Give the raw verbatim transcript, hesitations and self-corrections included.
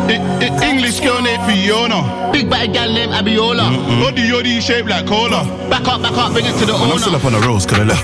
I, I, English girl named Fiona. Big bad gal named Abiola. Body yoddy shaped like cola. Back up, back up, bring it to the And I'm owner. still up on the roads, cause I left